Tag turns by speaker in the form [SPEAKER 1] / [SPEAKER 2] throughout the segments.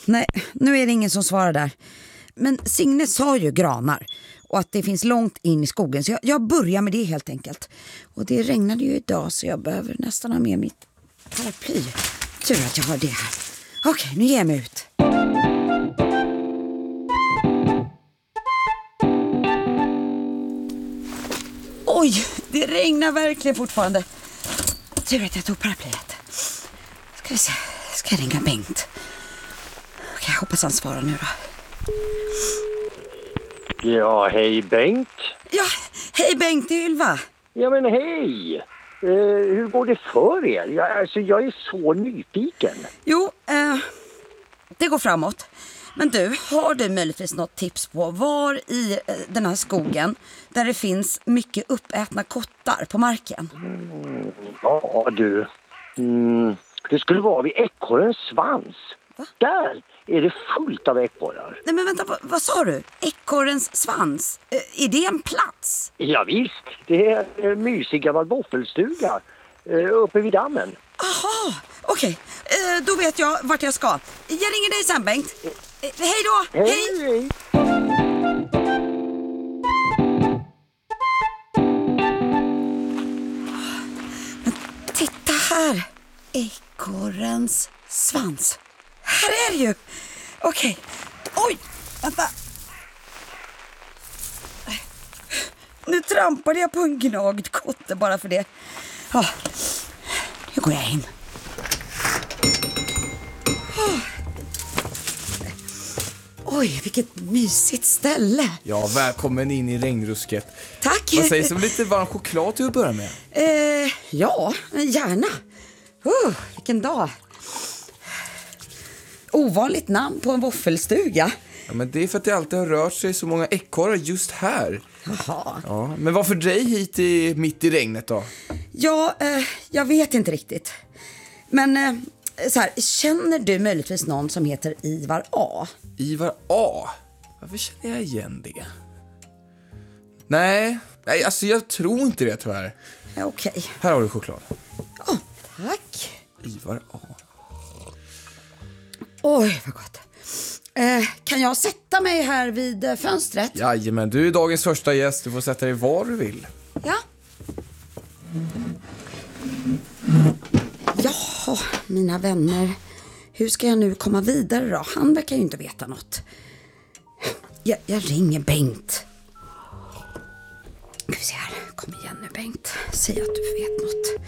[SPEAKER 1] nej, nu är det ingen som svarar där. Men Signe sa ju granar och att det finns långt in i skogen, så jag börjar med det helt enkelt. Och det regnade ju idag så jag behöver nästan ha med mitt paraply. Tur att jag har det här. Okej, nu ger jag mig ut. Oj, det regnar verkligen fortfarande. Tur att jag tog paraplyet. Ska vi se, ska jag ringa Bengt? Okej, jag hoppas han svarar nu då.
[SPEAKER 2] Ja, hej Bengt.
[SPEAKER 1] Ja, hej Bengt, det är Ylva.
[SPEAKER 2] Ja men hej. Hur går det för er? Jag är så nyfiken.
[SPEAKER 1] Jo, det går framåt. Men du, har du möjligtvis något tips på var i den här skogen där det finns mycket uppätna kottar på marken?
[SPEAKER 2] Ja du, det skulle vara vid ekorrens svans.
[SPEAKER 1] Va?
[SPEAKER 2] Där är det fullt av ekorrar.
[SPEAKER 1] Nej men vänta, vad sa du? Ekorrens svans? Är det en plats?
[SPEAKER 2] Ja, visst, det är en mysig gammal våffelstuga uppe vid dammen.
[SPEAKER 1] Aha, okej. Då vet jag vart jag ska. Jag ringer dig sen, Bengt. Hej då!
[SPEAKER 2] Hej!
[SPEAKER 1] Men titta här! Ekorrens svans. Här är det ju! Okej. Oj, vänta. Nu trampade jag på en gnagd kotte bara för det. Ja, nu går jag in. Oj, vilket mysigt ställe.
[SPEAKER 3] Ja, välkommen in i regnrusket.
[SPEAKER 1] Tack.
[SPEAKER 3] Vad sägs om lite varm choklad till att börja med?
[SPEAKER 1] Ja, gärna. Vilken dag. Ovanligt namn på en våffelstuga.
[SPEAKER 3] Ja, men det är för att det alltid har rört sig så många ekorrar just här.
[SPEAKER 1] Jaha.
[SPEAKER 3] Ja, men varför dig hit mitt i regnet då?
[SPEAKER 1] Ja, jag vet inte riktigt. Men så här, känner du möjligtvis någon som heter Ivar A?
[SPEAKER 3] Ivar A? Varför känner jag igen det? Nej, alltså jag tror inte det tyvärr.
[SPEAKER 1] Okej.
[SPEAKER 3] Här har du choklad.
[SPEAKER 1] Tack.
[SPEAKER 3] Ivar A.
[SPEAKER 1] Oj, vad gott. Kan jag sätta mig här vid fönstret?
[SPEAKER 3] Jajamän, du är dagens första gäst. Du får sätta dig var du vill.
[SPEAKER 1] Ja. Jaha, mina vänner. Hur ska jag nu komma vidare då? Han verkar ju inte veta något. Jag ringer Bengt. Ska vi se här. Kom igen nu Bengt. Säg att du vet något.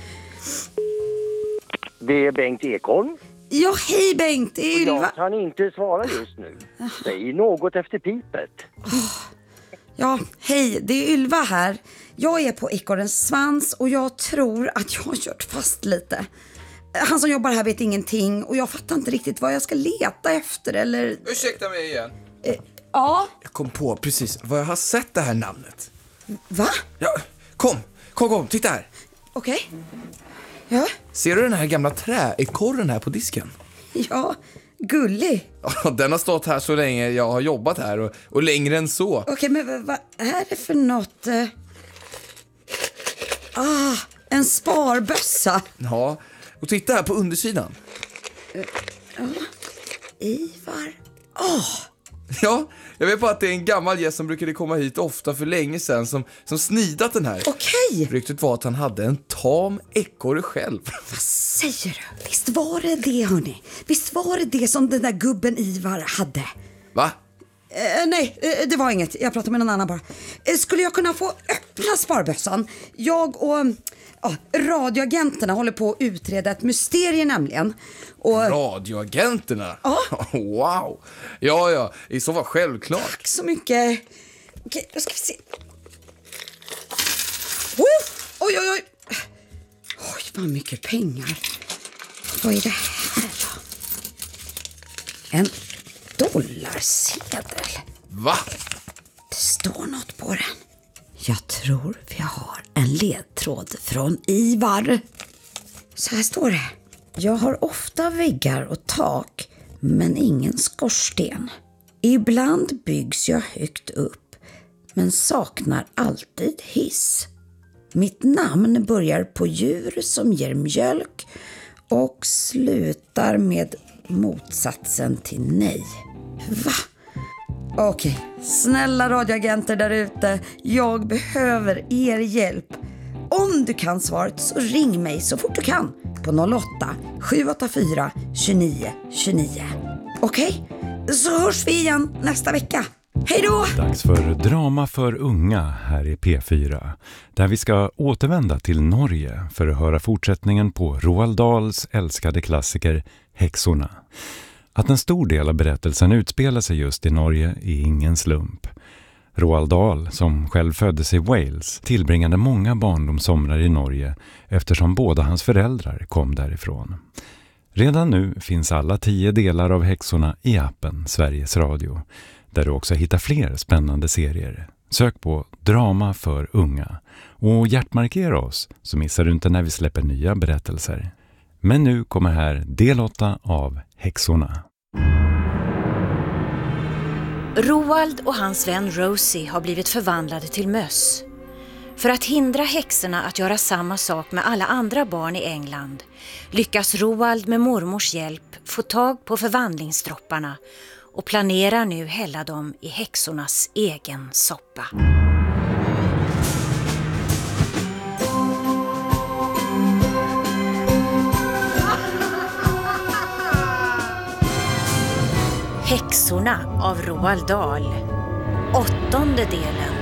[SPEAKER 2] Det är Bengt Ekholm.
[SPEAKER 1] Ja, hej Bengt. Det är Ylva.
[SPEAKER 2] Jag kan inte svara just nu. Säg något efter pipet.
[SPEAKER 1] Ja, hej. Det är Ylva här. Jag är på ekorrens svans och jag tror att jag har kört fast lite. Han som jobbar här vet ingenting och jag fattar inte riktigt vad jag ska leta efter eller...
[SPEAKER 3] Ursäkta mig igen.
[SPEAKER 1] Ja.
[SPEAKER 3] Jag kom på precis vad jag har sett det här namnet.
[SPEAKER 1] Va?
[SPEAKER 3] Ja, kom, titta här.
[SPEAKER 1] Okej. Ja.
[SPEAKER 3] Ser du den här gamla träekorren här på disken?
[SPEAKER 1] Ja, gullig.
[SPEAKER 3] Ja, den har stått här så länge jag har jobbat här och längre än så.
[SPEAKER 1] Okej, men vad är det för något? En sparbössa.
[SPEAKER 3] Ja, och titta här på undersidan.
[SPEAKER 1] Ivar.
[SPEAKER 3] Ja, jag vet bara att det är en gammal gäst som brukade komma hit ofta för länge sedan som snidat den här.
[SPEAKER 1] Okej.
[SPEAKER 3] Ryktet var att han hade en tam ekorre själv.
[SPEAKER 1] Vad säger du? Visst var det hörni? Visst var det som den där gubben Ivar hade?
[SPEAKER 3] Va?
[SPEAKER 1] Nej, det var inget. Jag pratar med någon annan bara. Skulle jag kunna få öppna sparbössan? Jag och radioagenterna håller på att utreda ett mysterium nämligen. Och...
[SPEAKER 3] Radioagenterna?
[SPEAKER 1] Ja.
[SPEAKER 3] Wow. Ja, i så fall självklart.
[SPEAKER 1] Tack så mycket. Okej, då ska vi se. Oj. Oj, vad mycket pengar. Vad är det här då? En dollarsedel.
[SPEAKER 3] Va?
[SPEAKER 1] Det står något på den. Jag tror vi har en ledtråd från Ivar. Så här står det. Jag har ofta väggar och tak, men ingen skorsten. Ibland byggs jag högt upp, men saknar alltid hiss. Mitt namn börjar på djur som ger mjölk och slutar med motsatsen till nej. Va? Okej, snälla radioagenter där ute, jag behöver er hjälp. Om du kan svaret så ring mig så fort du kan på 08-784 29 29. Okej, så hörs vi igen nästa vecka. Hej då!
[SPEAKER 4] Dags för drama för unga här i P4. Där vi ska återvända till Norge för att höra fortsättningen på Roald Dahls älskade klassiker Häxorna. Att en stor del av berättelsen utspelar sig just i Norge är ingen slump. Roald Dahl, som själv föddes i Wales, tillbringade många barndomssomrar i Norge eftersom båda hans föräldrar kom därifrån. Redan nu finns alla 10 delar av Häxorna i appen Sveriges Radio, där du också hittar fler spännande serier. Sök på Drama för unga och hjärtmarkera oss så missar du inte när vi släpper nya berättelser. Men nu kommer här del 8 av Häxorna.
[SPEAKER 5] Roald och hans vän Rosie har blivit förvandlade till möss. För att hindra häxorna att göra samma sak med alla andra barn i England lyckas Roald med mormors hjälp få tag på förvandlingsdropparna och planerar nu hälla dem i häxornas egen soppa. Häxorna av Roald Dahl. 8:e delen.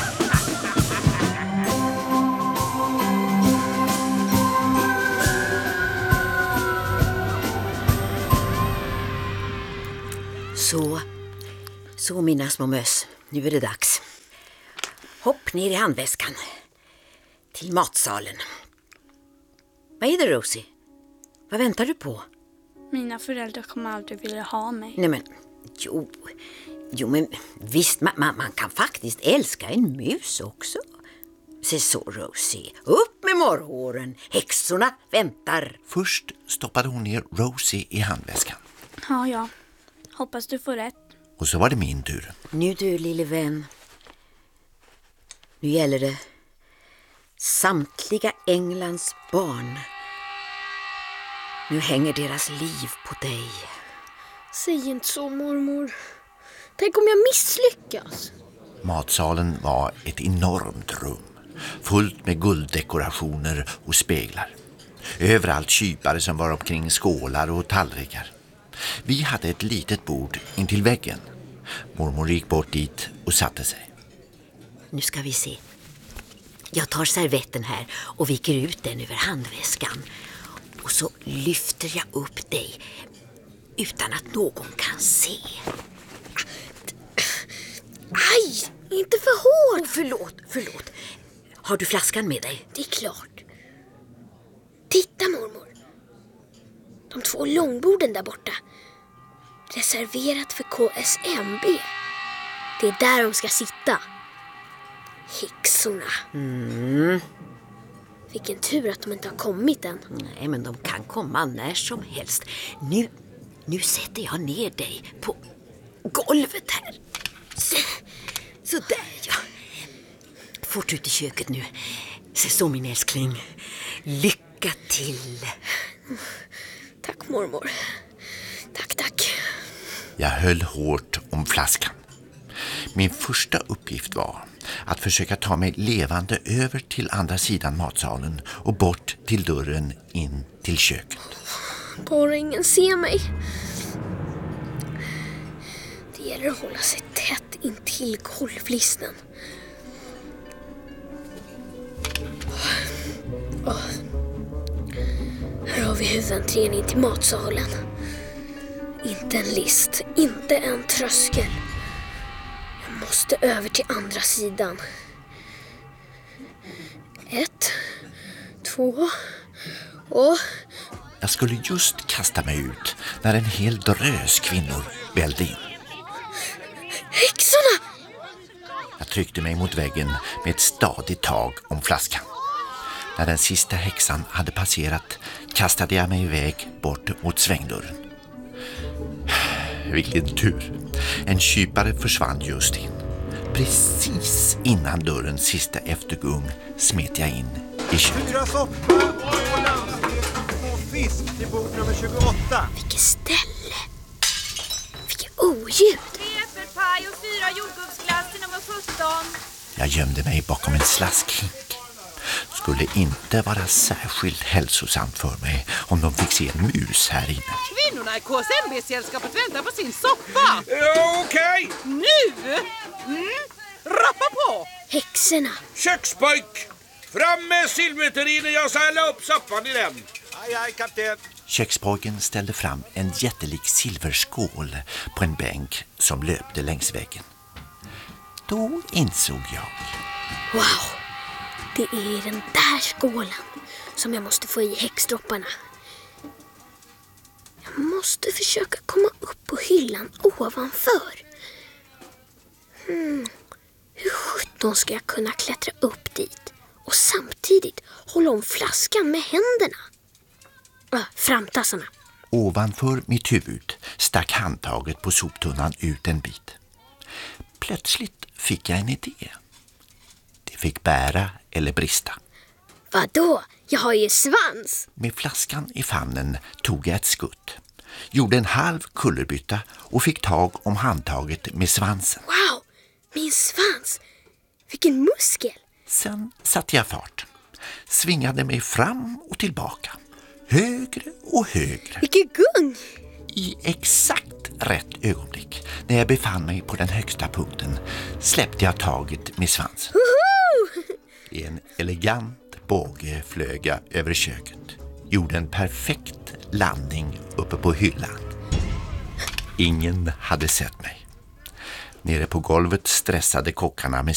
[SPEAKER 6] Så mina små möss, nu är det dags. Hopp ner i handväskan. Till matsalen. Vad är det, Rosie? Vad väntar du på?
[SPEAKER 7] Mina föräldrar kommer aldrig vilja ha mig.
[SPEAKER 6] Nej men, jo men visst, man kan faktiskt älska en mus också. Se så, Rosie, upp med morrhåren. Häxorna väntar.
[SPEAKER 8] Först stoppade hon ner Rosie i handväskan.
[SPEAKER 7] Ja. Hoppas du får rätt.
[SPEAKER 8] Och så var det min tur.
[SPEAKER 6] Nu du, lille vän. Nu gäller det samtliga Englands barn. Nu hänger deras liv på dig.
[SPEAKER 7] Säg inte så, mormor. Tänk om jag misslyckas.
[SPEAKER 8] Matsalen var ett enormt rum. Fullt med gulddekorationer och speglar. Överallt kypare som var omkring skålar och tallrikar. Vi hade ett litet bord intill väggen. Mormor gick bort dit och satte sig.
[SPEAKER 6] Nu ska vi se. Jag tar servetten här och viker ut den över handväskan. Och så lyfter jag upp dig utan att någon kan se.
[SPEAKER 7] Aj, inte för hårt.
[SPEAKER 6] Förlåt. Har du flaskan med dig?
[SPEAKER 7] Det är klart. Titta, mormor. De 2 långborden där borta. Reserverat för KSMB. Det är där de ska sitta. Häxorna. Vilken tur att de inte har kommit än.
[SPEAKER 6] Nej, men de kan komma när som helst. Nu sätter jag ner dig på golvet här. Så där, ja. Fort ut i köket nu. Så min älskling. Lycka till.
[SPEAKER 7] Tack, mormor. Tack.
[SPEAKER 8] Jag höll hårt om flaskan. Min första uppgift var att försöka ta mig levande över till andra sidan matsalen och bort till dörren in till köket.
[SPEAKER 7] Bara ingen ser mig. Det gäller att hålla sig tätt in till golvlisten. Här har vi huvudentrén in till matsalen. Inte en list, inte en tröskel. Jag måste över till andra sidan. 1, 2 och...
[SPEAKER 8] Jag skulle just kasta mig ut när en hel drös kvinnor vällde in.
[SPEAKER 7] Häxorna!
[SPEAKER 8] Jag tryckte mig mot väggen med ett stadigt tag om flaskan. När den sista häxan hade passerat kastade jag mig iväg bort mot svängdörren. Vilken tur. En kypare försvann just in. Precis innan dörrens sista eftergung smet jag in i köket.
[SPEAKER 9] 4 soppa och fisk till bord nummer 28.
[SPEAKER 7] Vilket ställe! Vilket oljud!
[SPEAKER 9] 3 äppelpaj och 4 jordgubbsglass till nummer 17.
[SPEAKER 8] Jag gömde mig bakom en slaskhink. Skulle inte vara särskilt hälsosamt för mig om de fick se en mus här inne.
[SPEAKER 9] Kvinnorna i KSMB-sällskapet väntar på sin soppa.
[SPEAKER 10] Okej.
[SPEAKER 9] Nu! Rappa på!
[SPEAKER 7] Häxorna.
[SPEAKER 10] Kökspojk! Fram med silverterinen, jag ska hälla upp soppan i den. Aj, kapten.
[SPEAKER 8] Kökspojken ställde fram en jättelik silverskål på en bänk som löpte längs väggen. Då insåg jag.
[SPEAKER 7] Wow! Det är den där skålen som jag måste få i häxdropparna. Jag måste försöka komma upp på hyllan ovanför. Hur sjutton ska jag kunna klättra upp dit och samtidigt hålla om flaskan med händerna? Framtassarna.
[SPEAKER 8] Ovanför mitt huvud stack handtaget på soptunnan ut en bit. Plötsligt fick jag en idé. Det fick bära eller brista.
[SPEAKER 7] Vadå? Jag har ju svans.
[SPEAKER 8] Med flaskan i famnen tog jag ett skutt. Gjorde en halv kullerbytta och fick tag om handtaget med svansen.
[SPEAKER 7] Wow, min svans. Vilken muskel.
[SPEAKER 8] Sen satte jag fart. Svingade mig fram och tillbaka. Högre och högre.
[SPEAKER 7] Vilken gung.
[SPEAKER 8] I exakt rätt ögonblick, när jag befann mig på den högsta punkten, släppte jag taget med svansen. I en elegant båge flög jag över köket. Gjorde en perfekt landning uppe på hyllan. Ingen hade sett mig. Nere på golvet stressade kockarna med